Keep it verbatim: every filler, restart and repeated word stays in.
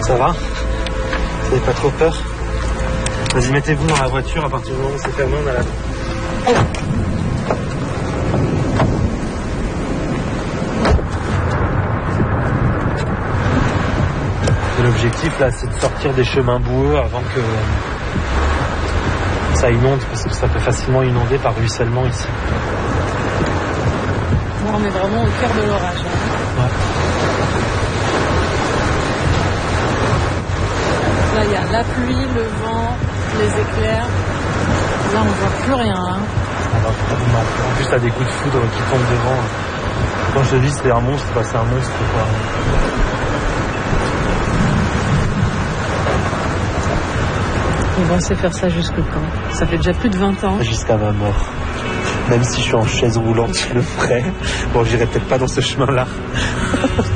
Ça va? Vous n'avez pas trop peur? Vas-y, mettez-vous dans la voiture, à partir du moment où c'est fermé, on a la... Oh. L'objectif là, c'est de sortir des chemins boueux avant que ça inonde, parce que ça peut facilement inonder par ruissellement ici. Bon, on est vraiment au cœur de l'orage. Hein. Ouais. Là, il y a la pluie, le vent, les éclairs. Là, on voit plus rien. Hein. En plus, t'as des coups de foudre qui tombent devant. Quand je te dis c'est un monstre, bah, c'est un monstre quoi. Ils vont se faire ça jusque quand? Ça fait déjà plus de vingt ans. Jusqu'à ma mort. Même si je suis en chaise roulante, je le ferai. Bon, j'irai peut-être pas dans ce chemin-là.